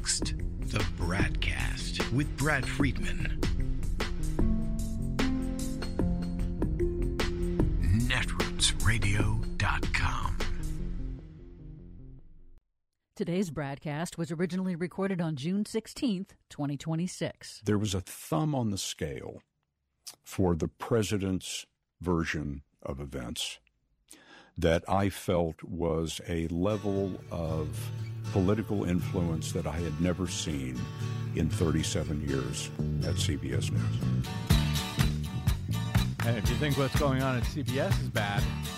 Next, the Bradcast with Brad Friedman. Netrootsradio.com. Today's broadcast was originally recorded on June 16th, 2026. There was a thumb on the scale for the president's version of events that I felt was a level of political influence that I had never seen in 37 years at CBS News. And if you think what's going on at CBS is bad,